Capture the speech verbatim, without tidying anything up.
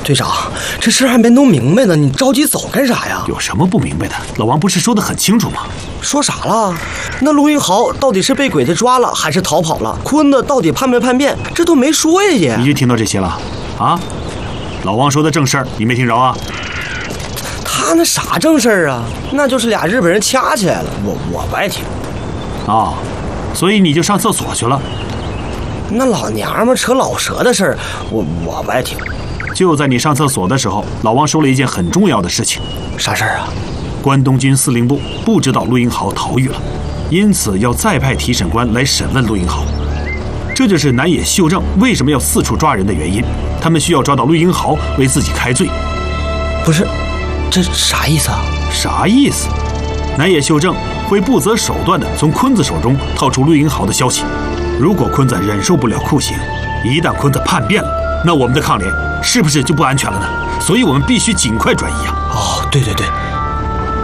队长，这事还没弄明白呢，你着急走干啥呀？ 有什么不明白的？老王不是说得很清楚吗？ 说啥了？那陆云豪到底是被鬼子抓了还是逃跑了？坤子到底叛没叛变？这都没说呀也。 你就听到这些了啊？老王说的正事儿你没听着啊？ 他那啥正事儿啊？那就是俩日本人掐起来了，我我不爱听。 啊，所以你就上厕所去了？ 那老娘们扯老舌的事儿，我我不爱听。 就在你上厕所的时候，老王说了一件很重要的事情。 啥事儿啊？ 关东军司令部不知道陆英豪逃狱了，因此要再派提审官来审问陆英豪。这就是南野秀正为什么要四处抓人的原因，他们需要抓到陆英豪为自己开罪。 不是，这啥意思啊？ 啥意思？南野秀正会不择手段地从坤子手中套出陆英豪的消息。如果坤子忍受不了酷刑，一旦坤子叛变了，那我们的抗联是不是就不安全了呢？所以我们必须尽快转移啊！ 哦，对对对，